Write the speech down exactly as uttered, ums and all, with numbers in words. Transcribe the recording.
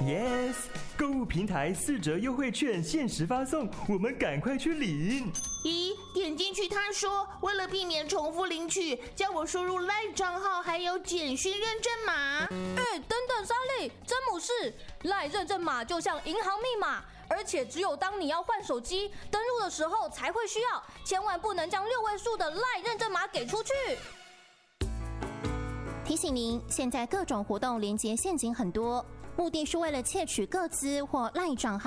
Yes， 购物平台四折优惠券限时发送，我们赶快去领。 咦，点进去他说，为了避免重复领取，叫我输入 LINE 账号还有简讯认证码。 哎，等等，莎莉，詹姆士 ，LINE 认证码就像银行密码，而且只有当你要换手机登录的时候才会需要，千万不能将六位数的 LINE 认证码给出去。 提醒您，现在各种活动连结陷阱很多，目的是为了窃取个资或LINE账号。